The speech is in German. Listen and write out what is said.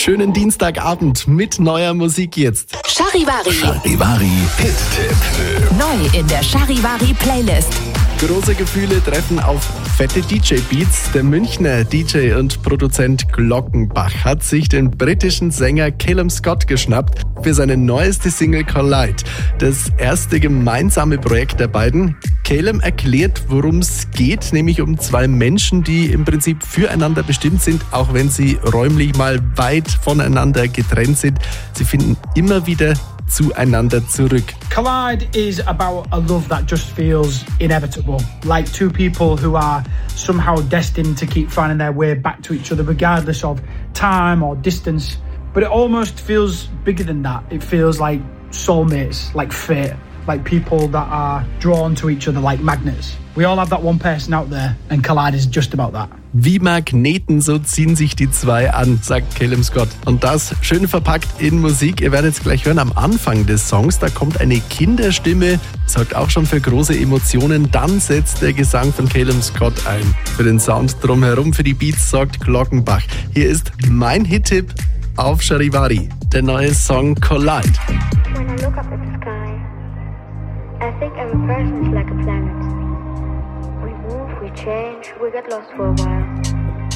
Schönen Dienstagabend mit neuer Musik jetzt. Charivari. Charivari Hit-Tipp. Neu in der Charivari Playlist. Große Gefühle treffen auf fette DJ-Beats. Der Münchner DJ und Produzent Glockenbach hat sich den britischen Sänger Calum Scott geschnappt für seine neueste Single Collide. Das erste gemeinsame Projekt der beiden. Calum erklärt, worum es geht, nämlich um zwei Menschen, die im Prinzip füreinander bestimmt sind, auch wenn sie räumlich mal weit voneinander getrennt sind. Sie finden immer wieder zueinander zurück. Collide is about a love that just feels inevitable, like two people who are somehow destined to keep finding their way back to each other regardless of time or distance. But it almost feels bigger than that. It feels like soulmates, like fate, like people that are drawn to each other like magnets. We all have that one person out there and Collide is just about that. Wie Magneten, so ziehen sich die zwei an, sagt Calum Scott. Und das schön verpackt in Musik. Ihr werdet es gleich hören am Anfang des Songs. Da kommt eine Kinderstimme, sorgt auch schon für große Emotionen. Dann setzt der Gesang von Calum Scott ein. Für den Sound drumherum, für die Beats sorgt Glockenbach. Hier ist mein Hit-Tipp auf Charivari, der neue Song Collide. When I look up at the sky, I think every person is like a planet. We move, we change, we get lost for a while.